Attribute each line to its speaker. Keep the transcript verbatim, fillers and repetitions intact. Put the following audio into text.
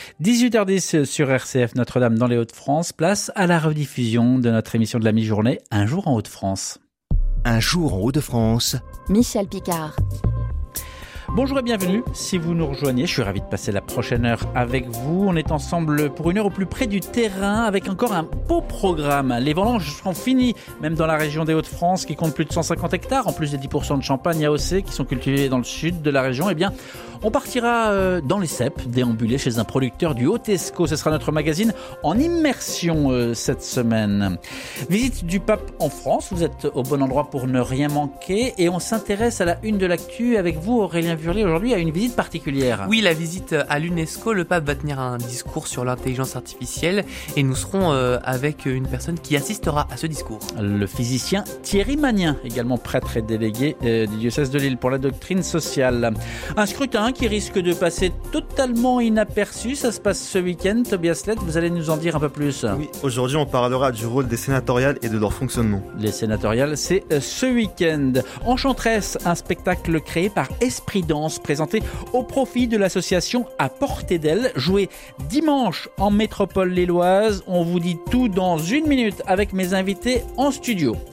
Speaker 1: dix-huit heures dix sur R C F Notre-Dame dans les Hauts-de-France. Place à la rediffusion de notre émission de la mi-journée, Un jour en Hauts-de-France.
Speaker 2: Un jour en Hauts-de-France.
Speaker 3: Michel Picard.
Speaker 1: Bonjour et bienvenue, si vous nous rejoignez, je suis ravi de passer la prochaine heure avec vous. On est ensemble pour une heure au plus près du terrain avec encore un beau programme. Les vendanges seront finies, même dans la région des Hauts-de-France qui compte plus de cent cinquante hectares, en plus des dix pour cent de champagne A O C qui sont cultivés dans le sud de la région. Eh bien, on partira euh, dans les Ceps, déambuler chez un producteur du Haut-Escaut. Ce sera notre magazine en immersion euh, cette semaine. Visite du pape en France, vous êtes au bon endroit pour ne rien manquer. Et on s'intéresse à la une de l'actu avec vous, Aurélien Vurlier, aujourd'hui à une visite particulière.
Speaker 4: Oui, la visite à l'UNESCO. Le pape va tenir un discours sur l'intelligence artificielle et nous serons euh, avec une personne qui assistera à ce discours.
Speaker 1: Le physicien Thierry Magnin, également prêtre et délégué euh, du diocèse de Lille pour la doctrine sociale. Un scrutin qui risque de passer totalement inaperçu. Ça se passe ce week-end. Tobias Lett, vous allez nous en dire un peu plus.
Speaker 5: Oui, aujourd'hui on parlera du rôle des sénatoriales et de leur fonctionnement.
Speaker 1: Les sénatoriales, c'est ce week-end. Enchantresse, un spectacle créé par Esprit Danse, présenté au profit de l'association À Portée d'elle, joué dimanche en métropole lilloise. On vous dit tout dans une minute avec mes invités en studio.